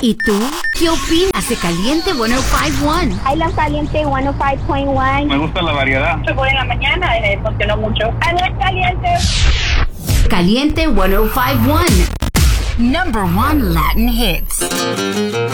¿Y tú? ¿Qué opinas de Caliente 105.1? I love Caliente 105.1. Me gusta la variedad. Se pone en la mañana, funcionó mucho. I love Caliente. Caliente 105.1. Number 1 Latin hits.